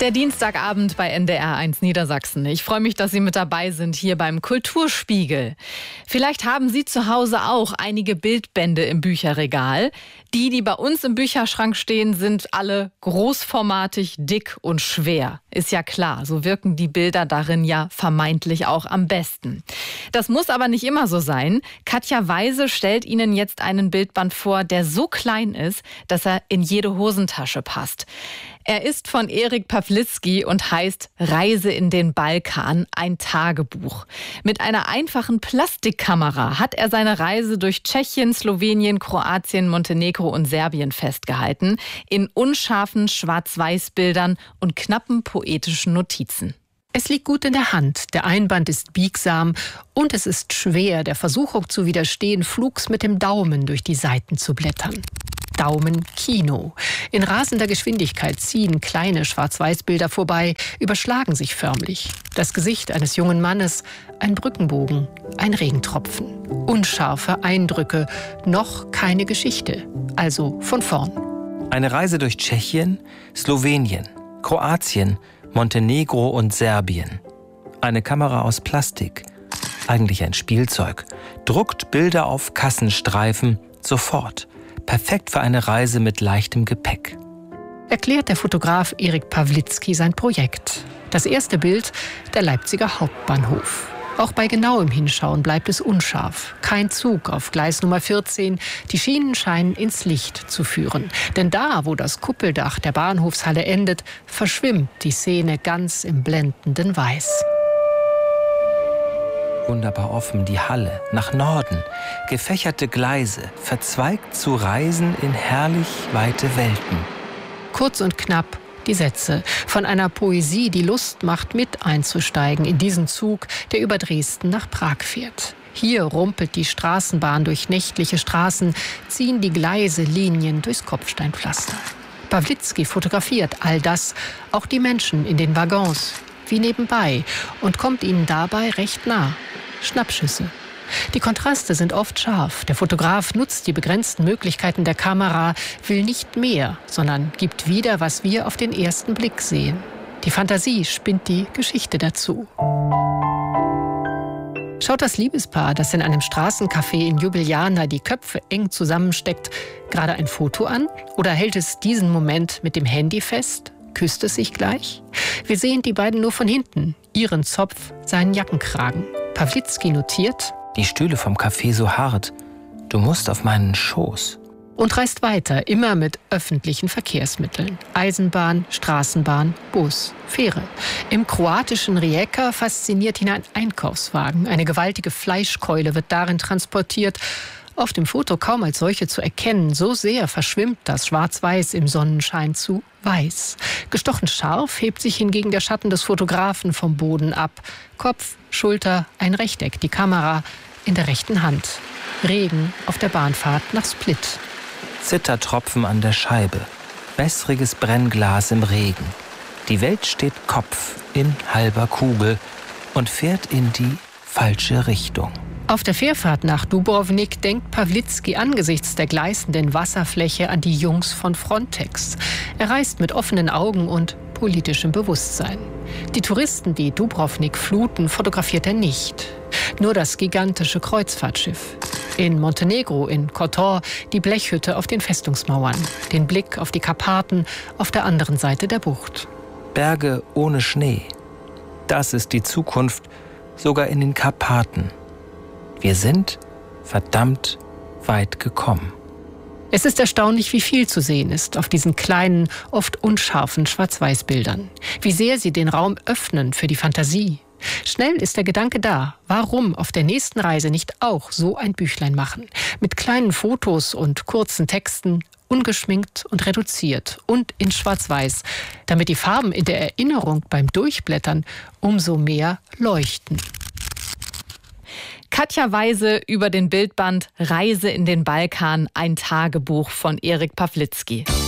Der Dienstagabend bei NDR1 Niedersachsen. Ich freue mich, dass Sie mit dabei sind hier beim Kulturspiegel. Vielleicht haben Sie zu Hause auch einige Bildbände im Bücherregal. Die bei uns im Bücherschrank stehen, sind alle großformatig, dick und schwer. Ist ja klar, so wirken die Bilder darin ja vermeintlich auch am besten. Das muss aber nicht immer so sein. Katja Weise stellt Ihnen jetzt einen Bildband vor, der so klein ist, dass er in jede Hosentasche passt. Er ist von Erik Pawlitzki und heißt Reise in den Balkan, ein Tagebuch. Mit einer einfachen Plastikkamera hat er seine Reise durch Tschechien, Slowenien, Kroatien, Montenegro und Serbien festgehalten, in unscharfen Schwarz-Weiß-Bildern und knappen poetischen Notizen. Es liegt gut in der Hand, der Einband ist biegsam und es ist schwer, der Versuchung zu widerstehen, flugs mit dem Daumen durch die Seiten zu blättern. Daumenkino. In rasender Geschwindigkeit ziehen kleine Schwarz-Weiß-Bilder vorbei, überschlagen sich förmlich. Das Gesicht eines jungen Mannes, ein Brückenbogen, ein Regentropfen. Unscharfe Eindrücke, noch keine Geschichte. Also von vorn. Eine Reise durch Tschechien, Slowenien, Kroatien, Montenegro und Serbien. Eine Kamera aus Plastik, eigentlich ein Spielzeug, druckt Bilder auf Kassenstreifen sofort. Perfekt für eine Reise mit leichtem Gepäck. Erklärt der Fotograf Erik Pawlitzki sein Projekt. Das erste Bild, der Leipziger Hauptbahnhof. Auch bei genauem Hinschauen bleibt es unscharf. Kein Zug auf Gleis Nummer 14. Die Schienen scheinen ins Licht zu führen. Denn da, wo das Kuppeldach der Bahnhofshalle endet, verschwimmt die Szene ganz im blendenden Weiß. Wunderbar offen die Halle, nach Norden, gefächerte Gleise, verzweigt zu Reisen in herrlich weite Welten. Kurz und knapp die Sätze von einer Poesie, die Lust macht, mit einzusteigen in diesen Zug, der über Dresden nach Prag fährt. Hier rumpelt die Straßenbahn durch nächtliche Straßen, ziehen die Gleise Linien durchs Kopfsteinpflaster. Pawlitzki fotografiert all das, auch die Menschen in den Waggons, wie nebenbei, und kommt ihnen dabei recht nah. Schnappschüsse. Die Kontraste sind oft scharf. Der Fotograf nutzt die begrenzten Möglichkeiten der Kamera, will nicht mehr, sondern gibt wieder, was wir auf den ersten Blick sehen. Die Fantasie spinnt die Geschichte dazu. Schaut das Liebespaar, das in einem Straßencafé in Ljubljana die Köpfe eng zusammensteckt, gerade ein Foto an? Oder hält es diesen Moment mit dem Handy fest? Küsst es sich gleich? Wir sehen die beiden nur von hinten, ihren Zopf, seinen Jackenkragen. Pawlitzki notiert: Die Stühle vom Café so hart, du musst auf meinen Schoß. Und reist weiter, immer mit öffentlichen Verkehrsmitteln. Eisenbahn, Straßenbahn, Bus, Fähre. Im kroatischen Rijeka fasziniert ihn ein Einkaufswagen. Eine gewaltige Fleischkeule wird darin transportiert. Auf dem Foto kaum als solche zu erkennen, so sehr verschwimmt das Schwarz-Weiß im Sonnenschein zu weiß. Gestochen scharf hebt sich hingegen der Schatten des Fotografen vom Boden ab. Kopf, Schulter, ein Rechteck, die Kamera in der rechten Hand. Regen auf der Bahnfahrt nach Split. Zittertropfen an der Scheibe, wässriges Brennglas im Regen. Die Welt steht Kopf in halber Kugel und fährt in die falsche Richtung. Auf der Fährfahrt nach Dubrovnik denkt Pawlitzki angesichts der gleißenden Wasserfläche an die Jungs von Frontex. Er reist mit offenen Augen und politischem Bewusstsein. Die Touristen, die Dubrovnik fluten, fotografiert er nicht. Nur das gigantische Kreuzfahrtschiff. In Montenegro, in Kotor, die Blechhütte auf den Festungsmauern. Den Blick auf die Karpaten auf der anderen Seite der Bucht. Berge ohne Schnee. Das ist die Zukunft, sogar in den Karpaten. Wir sind verdammt weit gekommen. Es ist erstaunlich, wie viel zu sehen ist auf diesen kleinen, oft unscharfen Schwarz-Weiß-Bildern. Wie sehr sie den Raum öffnen für die Fantasie. Schnell ist der Gedanke da, warum auf der nächsten Reise nicht auch so ein Büchlein machen? Mit kleinen Fotos und kurzen Texten, ungeschminkt und reduziert und in Schwarz-Weiß, damit die Farben in der Erinnerung beim Durchblättern umso mehr leuchten. Katja Weise über den Bildband Reise in den Balkan, ein Tagebuch von Erik Pawlitzki.